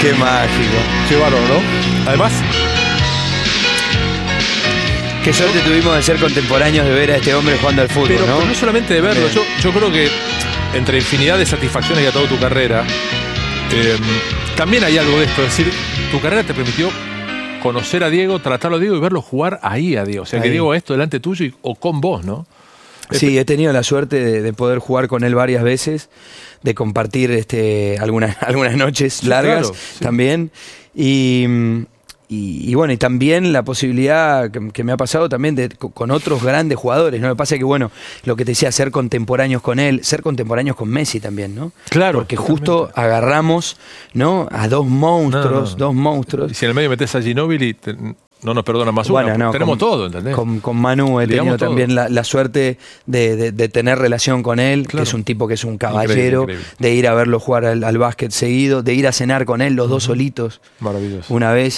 Qué mágico. Qué bárbaro, ¿no? Además, Qué suerte tuvimos de ser contemporáneos, de ver a este hombre jugando al fútbol, pero ¿no? no solamente de verlo, yo creo que entre infinidad de satisfacciones que ha dado tu carrera, también hay algo de esto. Es decir, tu carrera te permitió conocer a Diego, tratarlo a Diego y verlo jugar ahí a Diego. O sea, que Ahí. Diego esto delante tuyo o con vos, ¿no? Sí, he tenido la suerte de poder jugar con él varias veces, de compartir algunas noches Sí, largas claro, sí. también. Y bueno, y también la posibilidad que me ha pasado también con otros grandes jugadores, ¿no? Me pasa que, bueno, lo que te decía, ser contemporáneos con él, ser contemporáneos con Messi también, ¿no? Claro. Porque justo agarramos, ¿no? A dos monstruos, dos monstruos. Y si en el medio metés a Ginóbili, no nos perdonan más Bueno, una. no, Tenemos todo, ¿entendés? Con Manu he Digamos tenido todo. también la suerte de tener relación con él, Claro. que es un tipo que es un caballero, Increíble. de ir a verlo jugar al básquet seguido, de ir a cenar con él los dos solitos Maravilloso. una vez.